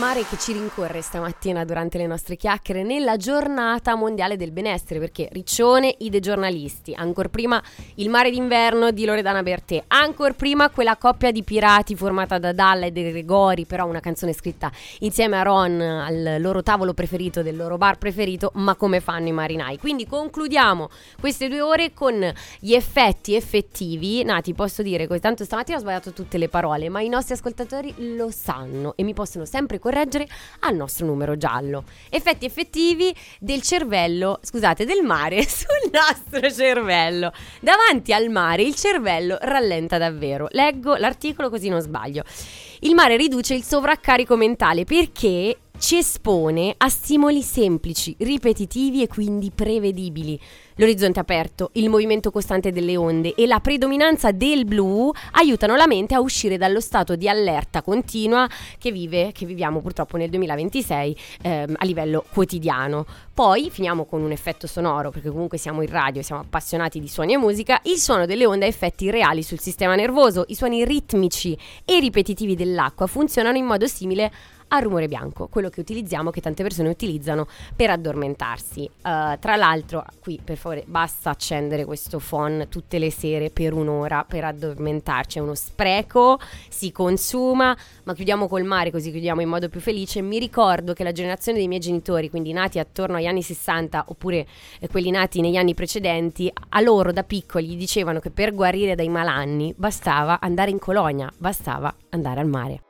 mare che ci rincorre stamattina durante le nostre chiacchiere nella giornata mondiale del benessere, perché Riccione, i giornalisti, ancor prima il mare d'inverno di Loredana Bertè, ancor prima quella coppia di pirati formata da Dalla e De Gregori, però una canzone scritta insieme a Ron al loro tavolo preferito del loro bar preferito, ma come fanno i marinai. Quindi concludiamo queste 2 ore con gli effetti effettivi. Nati, posso dire che tanto stamattina ho sbagliato tutte le parole, ma i nostri ascoltatori lo sanno e mi possono sempre correggere al nostro numero giallo. Effetti effettivi del cervello, scusate, del mare sul nostro cervello. Davanti al mare il cervello rallenta davvero. Leggo l'articolo così non sbaglio. Il mare riduce il sovraccarico mentale perché ci espone a stimoli semplici, ripetitivi e quindi prevedibili. L'orizzonte aperto, il movimento costante delle onde e la predominanza del blu aiutano la mente a uscire dallo stato di allerta continua che viviamo purtroppo nel 2026 a livello quotidiano. Poi finiamo con un effetto sonoro, perché comunque siamo in radio e siamo appassionati di suoni e musica. Il suono delle onde ha effetti reali sul sistema nervoso. I suoni ritmici e ripetitivi dell'acqua funzionano in modo simile al rumore bianco, quello che utilizziamo, che tante persone utilizzano per addormentarsi. Tra l'altro, qui per favore basta accendere questo phon tutte le sere per 1 ora per addormentarci, è uno spreco, si consuma, ma chiudiamo col mare così chiudiamo in modo più felice. Mi ricordo che la generazione dei miei genitori, quindi nati attorno agli anni 60 oppure quelli nati negli anni precedenti, a loro da piccoli gli dicevano che per guarire dai malanni bastava andare in colonia, bastava andare al mare.